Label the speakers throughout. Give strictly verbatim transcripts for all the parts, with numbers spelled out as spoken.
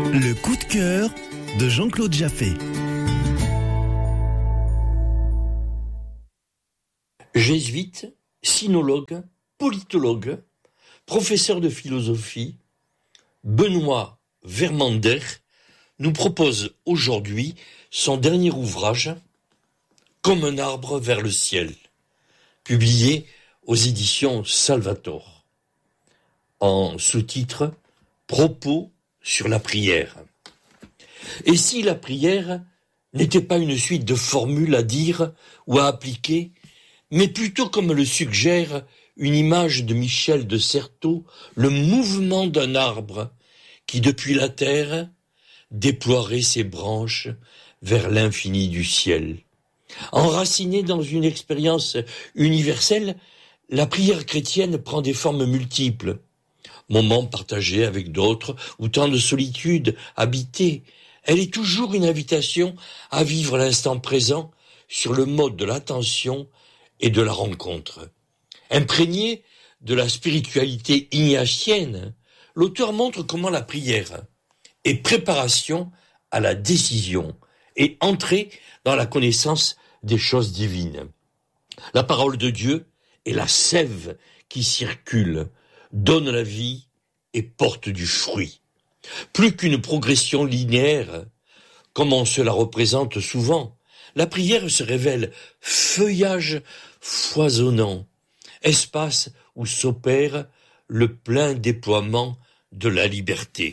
Speaker 1: Le coup de cœur de Jean-Claude Jaffé.
Speaker 2: Jésuite, sinologue, politologue, professeur de philosophie, Benoît Vermander nous propose aujourd'hui son dernier ouvrage, Comme un arbre vers le ciel, publié aux éditions Salvator. En sous-titre, Propos sur la prière. Et si la prière n'était pas une suite de formules à dire ou à appliquer, mais plutôt, comme le suggère une image de Michel de Certeau, le mouvement d'un arbre qui, depuis la terre, déploierait ses branches vers l'infini du ciel. Enracinée dans une expérience universelle, la prière chrétienne prend des formes multiples. Moments partagés avec d'autres ou temps de solitude habité, elle est toujours une invitation à vivre l'instant présent sur le mode de l'attention et de la rencontre. Imprégné de la spiritualité ignatienne, l'auteur montre comment la prière est préparation à la décision et entrée dans la connaissance des choses divines. La parole de Dieu est la sève qui circule, donne la vie et porte du fruit. Plus qu'une progression linéaire, comme on se la représente souvent, la prière se révèle feuillage foisonnant, espace où s'opère le plein déploiement de la liberté.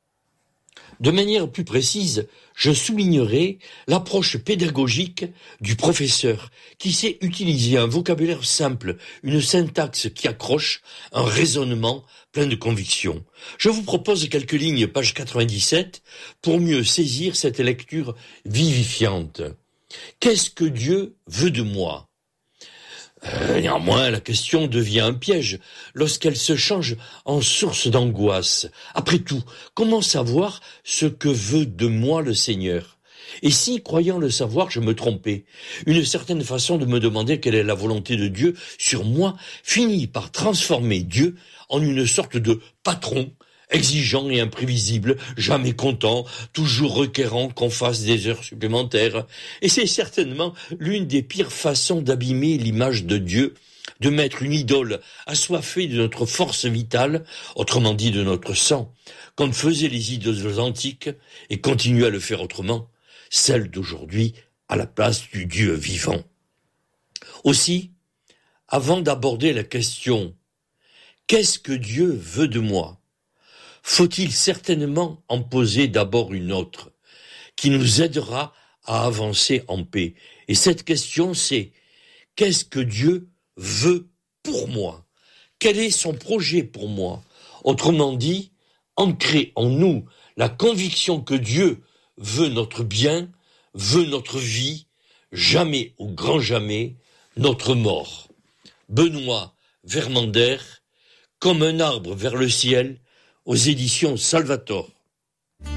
Speaker 2: De manière plus précise, je soulignerai l'approche pédagogique du professeur qui sait utiliser un vocabulaire simple, une syntaxe qui accroche, un raisonnement plein de conviction. Je vous propose quelques lignes, page quatre-vingt-dix-sept, pour mieux saisir cette lecture vivifiante. Qu'est-ce que Dieu veut de moi ? Euh, néanmoins, la question devient un piège lorsqu'elle se change en source d'angoisse. Après tout, comment savoir ce que veut de moi le Seigneur ? Et si, croyant le savoir, je me trompais, une certaine façon de me demander quelle est la volonté de Dieu sur moi finit par transformer Dieu en une sorte de patron, exigeant et imprévisible, jamais content, toujours requérant qu'on fasse des heures supplémentaires. Et c'est certainement l'une des pires façons d'abîmer l'image de Dieu, de mettre une idole assoiffée de notre force vitale, autrement dit de notre sang, comme faisaient les idoles antiques, et continuent à le faire autrement, celle d'aujourd'hui à la place du Dieu vivant. Aussi, avant d'aborder la question « Qu'est-ce que Dieu veut de moi ?» faut-il certainement en poser d'abord une autre, qui nous aidera à avancer en paix. Et cette question, c'est « Qu'est-ce que Dieu veut pour moi ? Quel est son projet pour moi ?» Autrement dit, ancrer en nous la conviction que Dieu veut notre bien, veut notre vie, jamais au grand jamais, notre mort. Benoît Vermander, Comme un arbre vers le ciel, aux éditions Salvator.